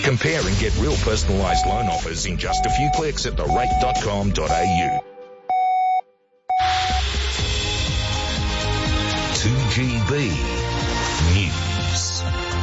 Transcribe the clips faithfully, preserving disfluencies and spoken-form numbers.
Compare and get real personalised loan offers in just a few clicks at the rate dot com dot a u. two G B News.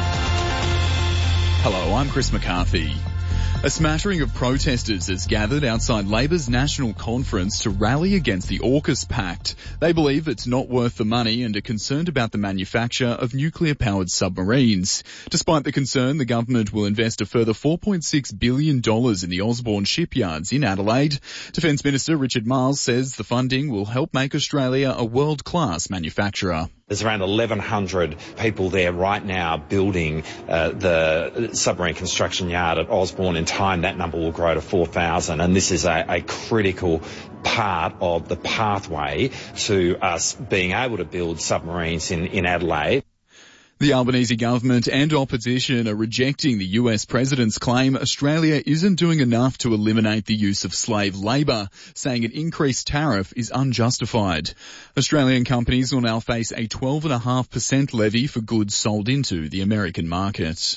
Hello, I'm Chris McCarthy. A smattering of protesters has gathered outside Labor's national conference to rally against the AUKUS Pact. They believe it's not worth the money and are concerned about the manufacture of nuclear-powered submarines. Despite the concern, the government will invest a further four point six billion dollars in the Osborne shipyards in Adelaide. Defence Minister Richard Marles says the funding will help make Australia a world-class manufacturer. There's around eleven hundred people there right now building uh, the submarine construction yard at Osborne. In time, that number will grow to four thousand, and this is a, a critical part of the pathway to us being able to build submarines in, in Adelaide. The Albanese government and opposition are rejecting the U S president's claim Australia isn't doing enough to eliminate the use of slave labour, saying an increased tariff is unjustified. Australian companies will now face a twelve point five percent levy for goods sold into the American market.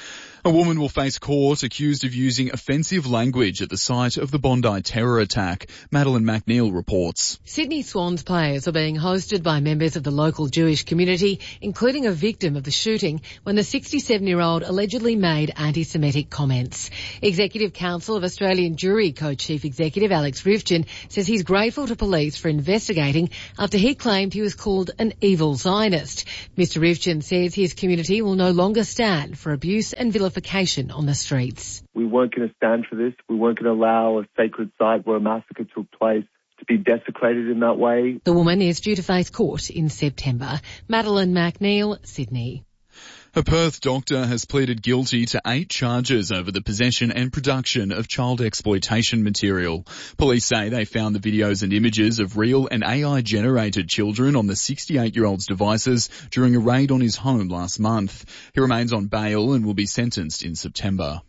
A woman will face court accused of using offensive language at the site of the Bondi terror attack. Madeline McNeil reports. Sydney Swans players are being hosted by members of the local Jewish community, including a victim of the shooting, when the sixty-seven-year-old allegedly made anti-Semitic comments. Executive Council of Australian Jewry Co-Chief Executive Alex Rivchin says he's grateful to police for investigating after he claimed he was called an evil Zionist. Mister Rivchin says his community will no longer stand for abuse and vilification on the streets. We weren't going to stand for this. We weren't going to allow a sacred site where a massacre took place to be desecrated in that way. The woman is due to face court in September. Madeline McNeil, Sydney. A Perth doctor has pleaded guilty to eight charges over the possession and production of child exploitation material. Police say they found the videos and images of real and A I-generated children on the sixty-eight-year-old's devices during a raid on his home last month. He remains on bail and will be sentenced in September.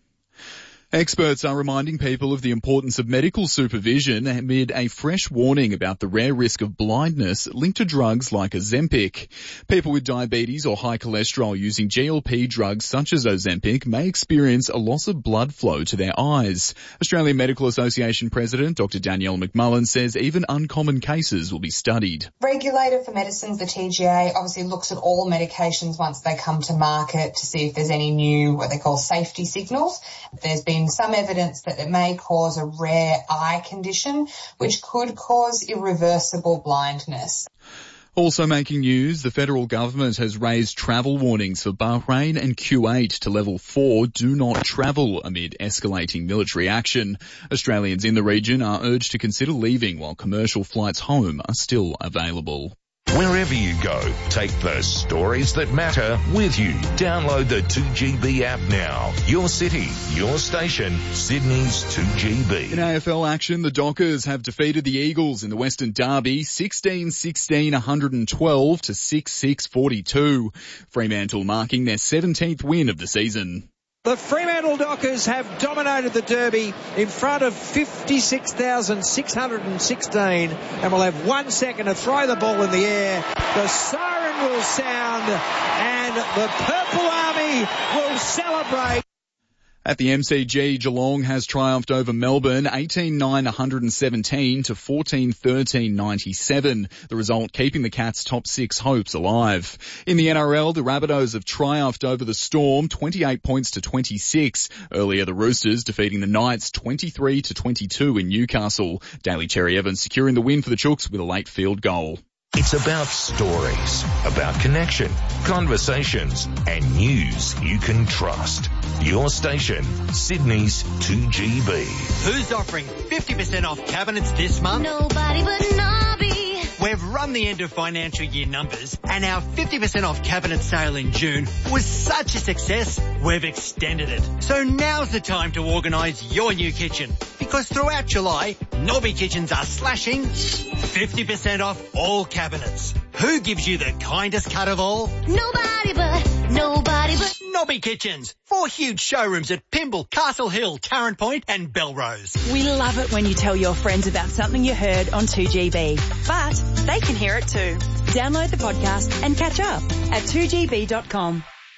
Experts are reminding people of the importance of medical supervision amid a fresh warning about the rare risk of blindness linked to drugs like Ozempic. People with diabetes or high cholesterol using G L P drugs such as Ozempic may experience a loss of blood flow to their eyes. Australian Medical Association President Doctor Danielle McMullen says even uncommon cases will be studied. Regulator for Medicines, the T G A, obviously looks at all medications once they come to market to see if there's any new, what they call safety signals. There's been some evidence that it may cause a rare eye condition, which could cause irreversible blindness. Also making news, the federal government has raised travel warnings for Bahrain and Kuwait to level four, do not travel, amid escalating military action. Australians in the region are urged to consider leaving while commercial flights home are still available. Wherever you go, take the stories that matter with you. Download the two G B app now. Your city, your station, Sydney's two G B. In A F L action, the Dockers have defeated the Eagles in the Western Derby sixteen sixteen one twelve to six six forty-two. Fremantle marking their seventeenth win of the season. The Fremantle Dockers have dominated the Derby in front of fifty-six thousand six hundred sixteen and will have one second to throw the ball in the air. The siren will sound and the Purple Army will celebrate. At the M C G, Geelong has triumphed over Melbourne eighteen nine one seventeen to fourteen thirteen ninety-seven, the result keeping the Cats' top six hopes alive. In the N R L, the Rabbitohs have triumphed over the Storm twenty-eight points to twenty-six. Earlier, the Roosters defeating the Knights twenty-three to twenty-two in Newcastle. Daly Cherry Evans securing the win for the Chooks with a late field goal. It's about stories, about connection, conversations, and news you can trust. Your station, Sydney's two G B. Who's offering fifty percent off cabinets this month? Nobody but Nobby. We've run the end of financial year numbers, and our fifty percent off cabinet sale in June was such a success, we've extended it. So now's the time to organise your new kitchen, because throughout July, Nobby Kitchens are slashing fifty percent off all cabinets. Who gives you the kindest cut of all? Nobody but, nobody but Nobby Kitchens. Four huge showrooms at Pymble, Castle Hill, Tarrant Point and Belrose. We love it when you tell your friends about something you heard on two G B. But they can hear it too. Download the podcast and catch up at two G B dot com.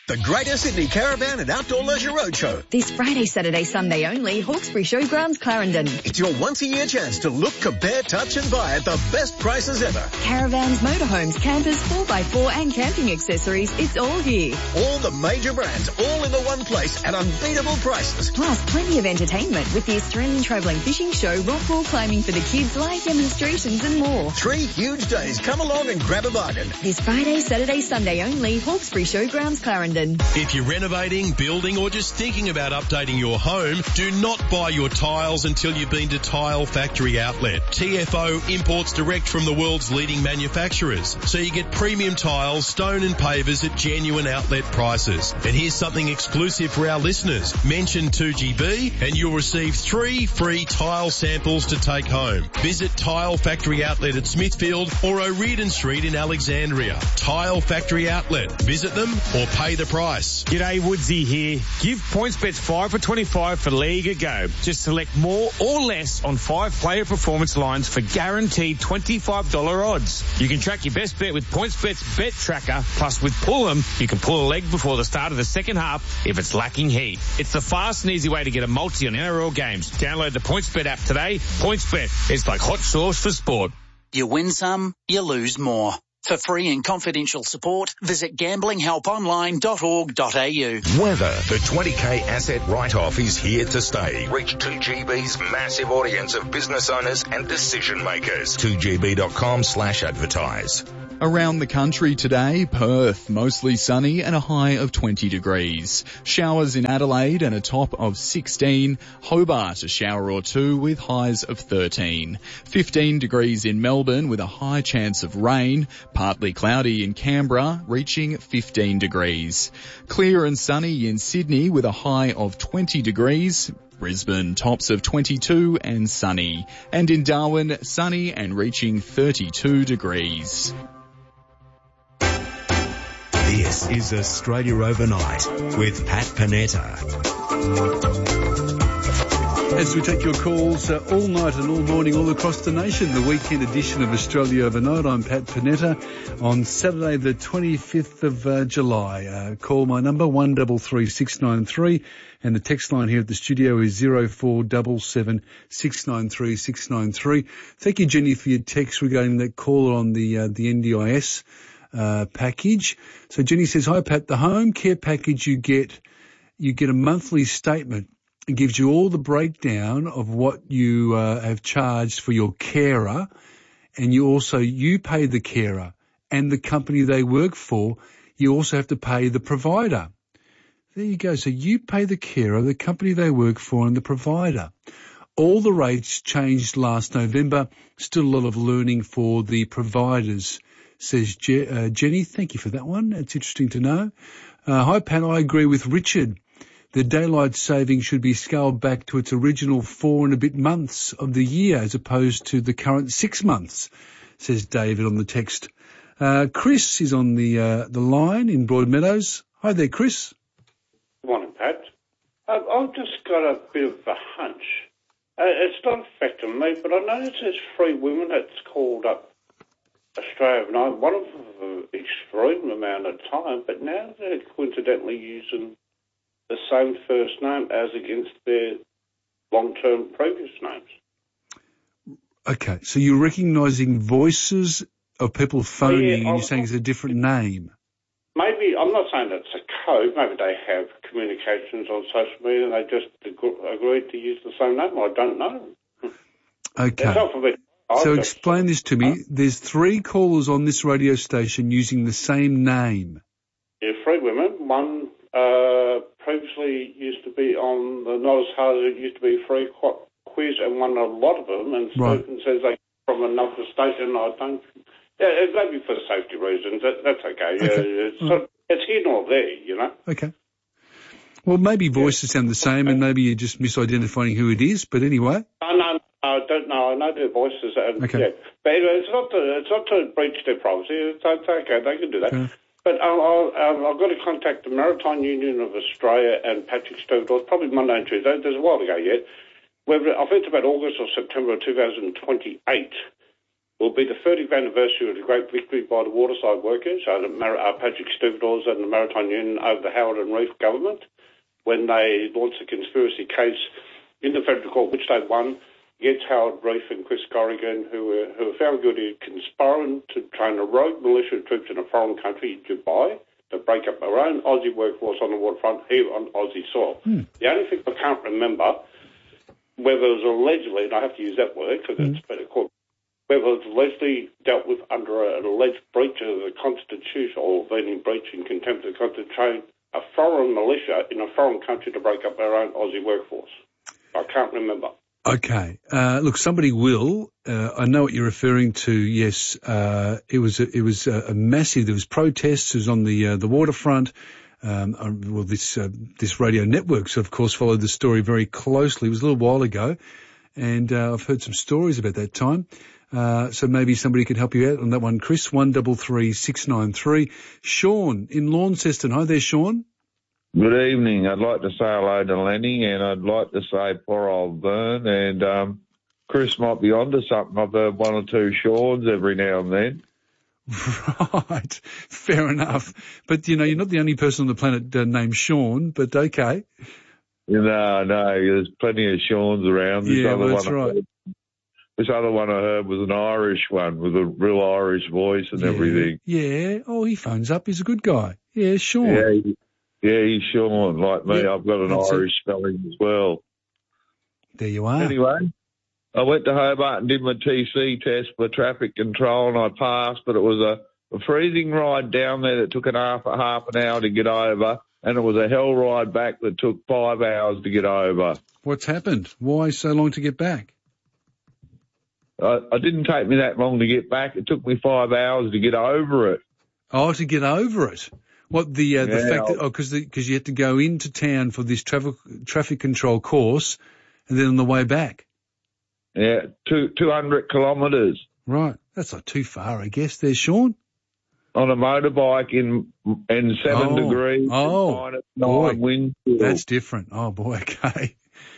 The Greater Sydney Caravan and Outdoor Leisure Roadshow. This Friday, Saturday, Sunday only, Hawkesbury Showgrounds, Clarendon. It's your once-a-year chance to look, compare, touch and buy at the best prices ever. Caravans, motorhomes, campers, four by four and camping accessories, it's all here. All the major brands, all in the one place at unbeatable prices. Plus, plenty of entertainment with the Australian Travelling Fishing Show, rock wall climbing for the kids, live demonstrations and more. Three huge days. Come along and grab a bargain. This Friday, Saturday, Sunday only, Hawkesbury Showgrounds, Clarendon. If you're renovating, building or just thinking about updating your home, do not buy your tiles until you've been to Tile Factory Outlet. T F O imports direct from the world's leading manufacturers, so you get premium tiles, stone and pavers at genuine outlet prices. And here's something exclusive for our listeners. Mention two G B and you'll receive three free tile samples to take home. Visit Tile Factory Outlet at Smithfield or O'Riordan Street in Alexandria. Tile Factory Outlet. Visit them or pay the price. G'day, Woodsy here. Give PointsBet five for twenty-five for League a go. Just select more or less on five player performance lines for guaranteed twenty-five dollars odds. You can track your best bet with PointsBet's Bet Tracker. Plus, with Pull'em, you can pull a leg before the start of the second half if it's lacking heat. It's the fast and easy way to get a multi on N R L games. Download the PointsBet app today. PointsBet, it's like hot sauce for sport. You win some, you lose more. For free and confidential support, visit gambling help online dot org dot a u. Weather. The twenty K asset write-off is here to stay. Reach two G B's massive audience of business owners and decision makers. two G B dot com slash advertise. Around the country today, Perth, mostly sunny and a high of twenty degrees. Showers in Adelaide and a top of sixteen. Hobart, a shower or two with highs of thirteen. fifteen degrees in Melbourne with a high chance of rain. Partly cloudy in Canberra, reaching fifteen degrees. Clear and sunny in Sydney with a high of twenty degrees. Brisbane, tops of twenty-two and sunny. And in Darwin, sunny and reaching thirty-two degrees. This is Australia Overnight with Pat Panetta. As we take your calls uh, all night and all morning all across the nation, the weekend edition of Australia Overnight, I'm Pat Panetta on Saturday the twenty-fifth of uh, July. Uh, call my number one three three six nine three and the text line here at the studio is zero four seven seven six nine three six nine three. Thank you, Jenny, for your text regarding that call on the uh, the N D I S uh, package. So Jenny says, hi Pat, the home care package you get, you get a monthly statement. It gives you all the breakdown of what you uh, have charged for your carer, and you also, you pay the carer and the company they work for. You also have to pay the provider. There you go. So you pay the carer, the company they work for, and the provider. All the rates changed last November. Still a lot of learning for the providers, says Je- uh, Jenny. Thank you for that one. It's interesting to know. Uh, hi, Pat. I agree with Richard. The daylight saving should be scaled back to its original four and a bit months of the year as opposed to the current six months, says David on the text. Uh, Chris is on the uh, the line in Broadmeadows. Hi there, Chris. Good morning, Pat. Uh, I've just got a bit of a hunch. Uh, it's not affecting me, but I noticed there's three women that's called up Australia overnight. One of them for an extreme amount of time, but now they're coincidentally using the same first name as against their long-term previous names. Okay, so you're recognising voices of people phoning yeah, and you're saying it's a different name. Maybe, I'm not saying that's a code, maybe they have communications on social media and they just ag- agreed to use the same name. I don't know. Okay. It's not for me. So just, explain this to me. Huh? There's three callers on this radio station using the same name. Yeah, three women. One uh, previously used to be on the Not As Hard As It Used to Be free quiz and won a lot of them, and right. Stephen says they from another station. I don't... Yeah, it may be for safety reasons. That, that's okay. okay. Yeah, it's, right. it's here nor there, you know. Okay. Well, maybe voices yeah. sound the same, and maybe you're just misidentifying who it is. But anyway. Oh, no, no, I don't know. I know their voices. And, okay. Yeah. But anyway, it's not to it's not to breach their privacy. It's, it's okay. They can do that. Okay. But um, I'll, um, I've got to contact the Maritime Union of Australia and Patrick Stewart, probably Monday and Tuesday. There's a while to go yet. Whether I think it's about August or September of two thousand twenty-eight. will be the thirtieth anniversary of the great victory by the waterside workers, uh, the Mar- uh, Patrick Stevedores and the Maritime Union over the Howard and Reef government, when they launched a conspiracy case in the federal court, which they won, against Howard Reef and Chris Corrigan, who were, who were found guilty of conspiring to train a rogue militia of troops in a foreign country, Dubai, to break up their own Aussie workforce on the waterfront here on Aussie soil. Hmm. The only thing I can't remember, whether it was allegedly, and I have to use that word because hmm. it's been a court, whether it was allegedly dealt with under an alleged breach of the Constitution or been in breach in contempt of the Constitution, a foreign militia in a foreign country to break up their own Aussie workforce. I can't remember. Okay. Uh, look, somebody will. Uh, I know what you're referring to. Yes, uh, it was a, it was a, a massive. There was protests. It was on the uh, the waterfront. Um, uh, well, this uh, this radio networks, of course, followed the story very closely. It was a little while ago, and uh, I've heard some stories about that time. Uh, so maybe somebody could help you out on that one. Chris, one double three six nine three. Sean in Launceston. Hi there, Sean. Good evening. I'd like to say hello to Lenny, and I'd like to say poor old Vern, and um, Chris might be onto something. I've heard one or two Seans every now and then. Right. Fair enough. But, you know, you're not the only person on the planet uh, named Sean, but okay. No, no, there's plenty of Seans around. This yeah, other well, that's one right. Heard, this other one I heard was an Irish one with a real Irish voice and yeah. everything. Yeah. Oh, he phones up. He's a good guy. Yeah, Sean. Yeah, he, Yeah, he's Sean, like me. Yeah, I've got an Irish it. spelling as well. There you are. Anyway, I went to Hobart and did my T C test for traffic control, and I passed, but it was a, a freezing ride down there that took an half, a half an hour to get over, and it was a hell ride back that took five hours to get over. What's happened? Why so long to get back? Uh, it didn't take me that long to get back. It took me five hours to get over it. Oh, to get over it. What the uh, the yeah, fact that oh because because you had to go into town for this traffic traffic control course, and then on the way back. Yeah, two two hundred kilometres. Right, that's not too far, I guess. There, Sean. On a motorbike in in seven oh, degrees. Oh, nine, boy, nine wind that's different. Oh boy, okay.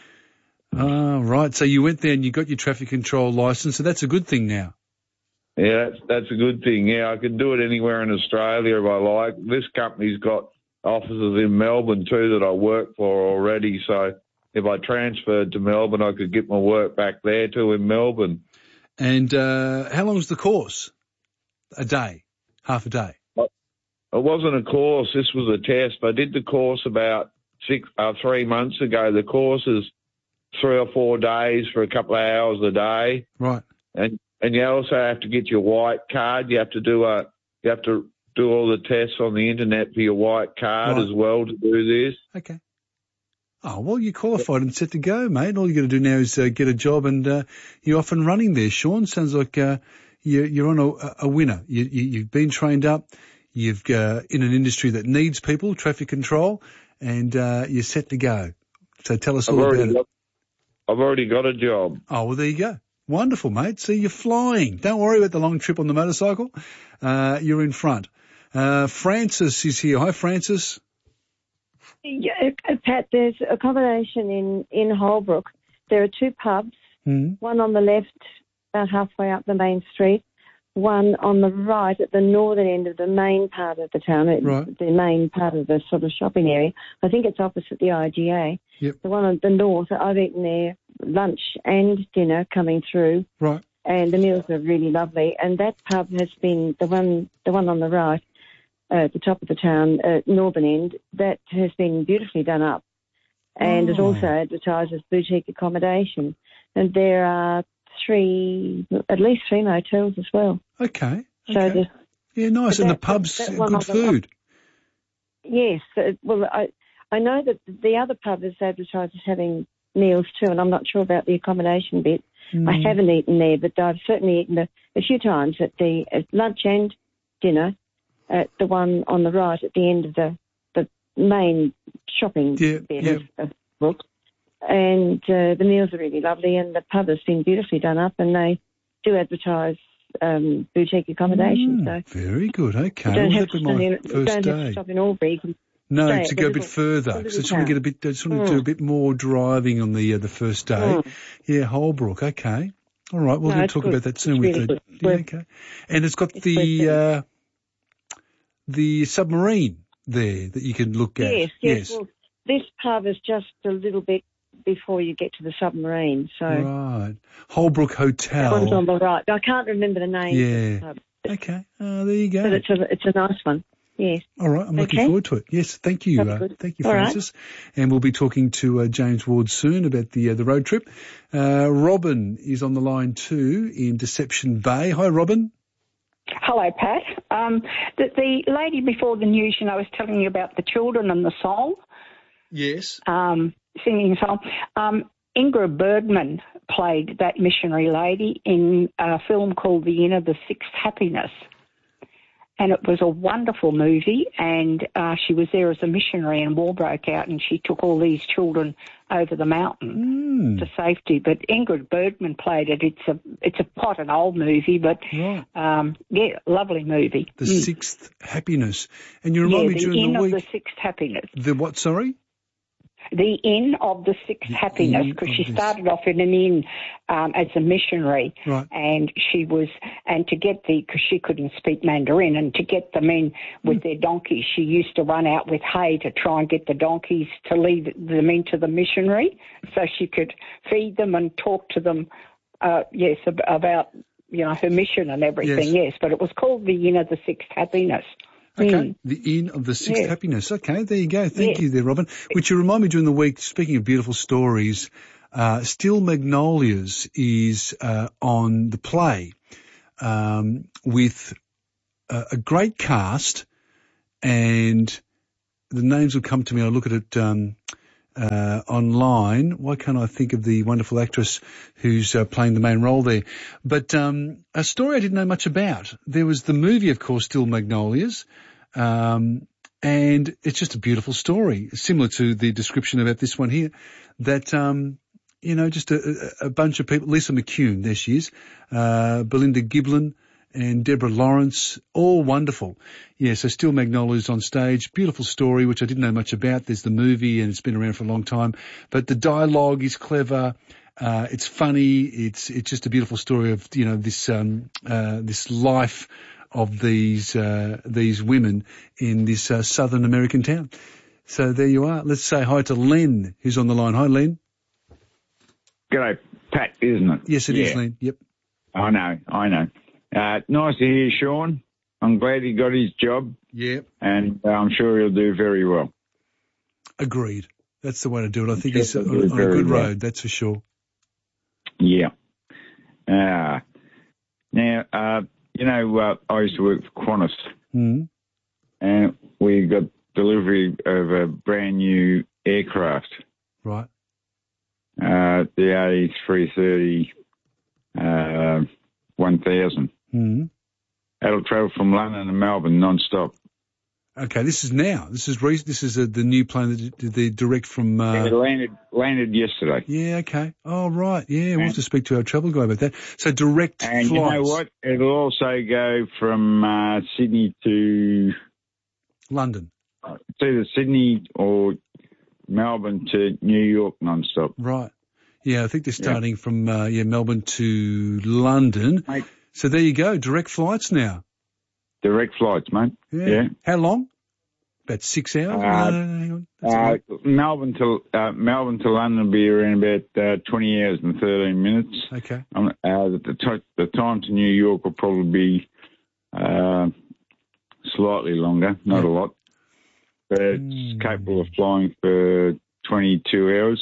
Oh, right. So you went there and you got your traffic control licence, so that's a good thing now. Yeah, that's, that's a good thing. Yeah, I can do it anywhere in Australia if I like. This company's got offices in Melbourne too that I work for already. So if I transferred to Melbourne, I could get my work back there too in Melbourne. And uh, how long was the course? A day, half a day? It wasn't a course. This was a test. I did the course about six, uh, three months ago. The course is three or four days for a couple of hours a day. Right. And And you also have to get your white card. You have to do a, you have to do all the tests on the internet for your white card right. as well to do this. Okay. Oh, well, you're qualified and set to go, mate. All you got to do now is uh, get a job and uh, you're off and running there, Sean. Sounds like uh, you're, you're on a, a winner. You, you, you've been trained up. You've uh, in an industry that needs people, traffic control, and uh, you're set to go. So tell us I've all about got, it. I've already got a job. Oh, well, there you go. Wonderful, mate. See, you're flying. Don't worry about the long trip on the motorcycle. Uh, you're in front. Uh, Francis is here. Hi, Francis. Yeah, Pat, there's accommodation in, in Holbrook. There are two pubs, mm-hmm. one on the left about halfway up the main street, one on the right at the northern end of the main part of the town, right. the main part of the sort of shopping area. I think it's opposite the I G A. Yep. The one on the north, I've eaten there lunch and dinner coming through. Right. And the meals are really lovely. And that pub has been, the one the one on the right, uh, at the top of the town, uh, northern end, that has been beautifully done up. And oh. it also advertises boutique accommodation. And there are three, at least three motels as well. Okay. So okay. Yeah, nice. And that, the pub's that good food. Yes. Uh, well, I I know that the other pub is advertised as having meals too, and I'm not sure about the accommodation bit. Mm. I haven't eaten there, but I've certainly eaten a, a few times at the at lunch and dinner at the one on the right at the end of the, the main shopping yeah, bit yeah. of, of Brook. And uh, the meals are really lovely, and the pub has been beautifully done up, and they do advertise um, boutique accommodation. Mm, so very good. Okay, you don't, well, have to, my in, first don't day. have to stop in Albury. You can No, stay to at go a the bit little- further. the So I little just want to get a bit, I just want to do a Mm. bit more driving on the uh, the first day. Mm. Yeah, Holbrook. Okay. All right, well, No, we'll it's talk good. about that soon. It's with really the, good. yeah, We're- okay. And it's got it's the worth uh, the submarine there that you can look at. Yes, yes. Well, this pub is just a little bit before you get to the submarine, so Right. Holbrook that one's Hotel. on the right. I can't remember the name. Yeah. Of the pub, Okay. Oh, there you go. but it's a it's a nice one. Yes. All right, I'm looking Okay. forward to it. Yes, thank you. That's Uh, good. thank you, All right. Francis. And we'll be talking to uh, James Ward soon about the uh, the road trip. Uh, Robin is on the line too in Deception Bay. Hi, Robin. Hello, Pat. Um, the, the lady before the news, you know, was telling you about the children and the song. Yes. Um, singing a song. Um, Ingrid Bergman played that missionary lady in a film called The Inn of the Sixth Happiness. And it was a wonderful movie, and uh, she was there as a missionary, and war broke out, and she took all these children over the mountain mm. to safety. But Ingrid Bergman played it. It's a it's a quite an old movie, but right. um, yeah, lovely movie. The Mm. Sixth Happiness. And you remind yeah, me the during Inn the of week. the Sixth Happiness. The what, sorry? The Inn of the Sixth Happiness, Inn because of she the- started off in an inn um, as a missionary, Right. and she was, and to get the, because she couldn't speak Mandarin, and to get them in with their donkeys, she used to run out with hay to try and get the donkeys to lead them into the missionary, so she could feed them and talk to them, uh, yes, ab- about, you know, her mission and everything, Yes. yes, but it was called the Inn of the Sixth Happiness. Okay, Mm. the Inn of the Sixth Yeah. Happiness. Okay, there you go. Thank Yeah. you there, Robin. Which you remind me during the week, speaking of beautiful stories, uh, Still Magnolias is uh, on the play um, with a, a great cast, and the names will come to me. I'll look at it um, uh, online. Why can't I think of the wonderful actress who's uh, playing the main role there? But um, a story I didn't know much about. There was the movie, of course, Still Magnolias, um, and it's just a beautiful story, similar to the description about this one here, that, um, you know, just a, a bunch of people, Lisa McCune, there she is, uh, Belinda Giblin, and Deborah Lawrence, all wonderful. Yeah, so Still Magnolias on stage, beautiful story, which I didn't know much about. There's the movie, and it's been around for a long time. But the dialogue is clever. Uh, it's funny. It's it's just a beautiful story of, you know, this um, uh, this life of these uh, these women in this uh, Southern American town. So there you are. Let's say hi to Len, who's on the line. Hi, Len. G'day, Pat, isn't it? Yes, it yeah. is, Len. Yep. I know, I know. Uh, nice to hear Sean. I'm glad he got his job. Yeah. And uh, I'm sure he'll do very well. Agreed. That's the way to do it. I think Sure he's on, he'll do on a very good well. road, that's for sure. Yeah. Uh, now, uh, you know, uh, I used to work for Qantas, Mm. and we got delivery of a brand new aircraft, Right. uh, the A three thirty uh, one thousand. Mm. That'll travel from London to Melbourne non-stop. Okay, this is now. This is re- this is uh the new plane that d- the direct from. Uh, it landed landed yesterday. Yeah. Okay. Oh, right. Yeah, we'll have to speak to our travel guy about that. So direct And flights. you know what? It'll also go from uh, Sydney to London. It's either Sydney or Melbourne to New York non-stop. Right. Yeah, I think they're starting from uh, yeah Melbourne to London. Mate. So there you go, direct flights now. Direct flights, mate. Yeah. Yeah. How long? About six hours. Uh, no, no, no, hang on. That's all Uh, right. Melbourne to uh, Melbourne to London will be around about uh, twenty hours and thirteen minutes. Okay. Um, uh, the, t- the time to New York will probably be uh, slightly longer, not Yeah. a lot, but it's capable of flying for twenty-two hours.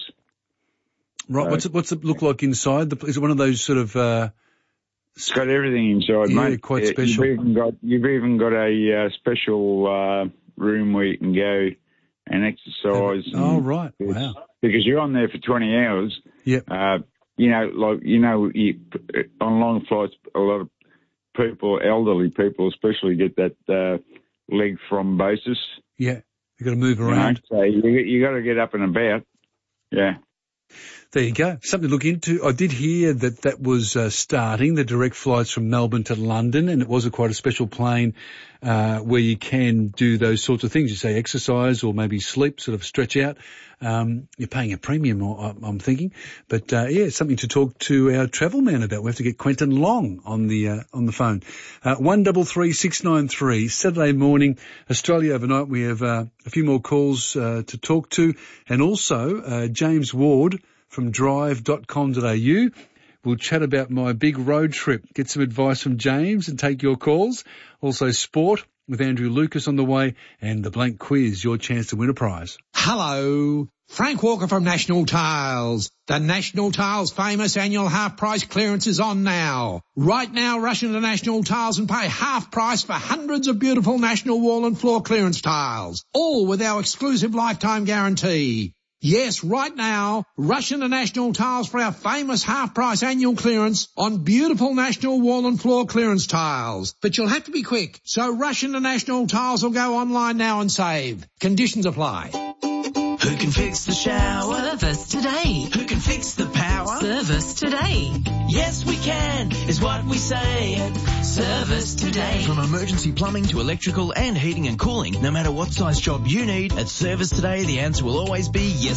Right. What's it What's it look like inside? The, is it one of those sort of? Uh, It's got everything inside, Yeah, mate. quite Uh, special. You've even got you've even got a uh, special uh, room where you can go and exercise. Oh, and right. it's- Wow. Because you're on there for twenty hours. Yep. Uh, you know, like you know, you, on long flights, a lot of people, elderly people especially, get that uh, leg thrombosis. Yeah. You've got to move You know, around. so you you got to get up and about. Yeah. There you go. Something to look into. I did hear that that was uh, starting, the direct flights from Melbourne to London, and it was a quite a special plane uh, where you can do those sorts of things. You say exercise or maybe sleep, sort of stretch out. Um, you're paying a premium, I'm thinking. But, uh, yeah, it's something to talk to our travel man about. We have to get Quentin Long on the uh, on the phone. Uh, one double three six nine three, Saturday morning, Australia overnight. We have uh, a few more calls uh, to talk to. And also uh, James Ward from drive dot com dot a u. We'll chat about my big road trip, get some advice from James and take your calls. Also sport with Andrew Lucas on the way and the blank quiz, your chance to win a prize. Hello, Frank Walker from National Tiles. The National Tiles famous annual half price clearance is on now. Right now, rush into National Tiles and pay half price for hundreds of beautiful National wall and floor clearance tiles, all with our exclusive lifetime guarantee. Yes, right now, rush into National Tiles for our famous half-price annual clearance on beautiful National wall and floor clearance tiles. But you'll have to be quick, so rush into National Tiles or go online now and save. Conditions apply. Who can fix the shower? Service today. Who can fix the power? Service today. Yes, we can, is what we say at Service Today. From emergency plumbing to electrical and heating and cooling, no matter what size job you need, at Service Today the answer will always be yes.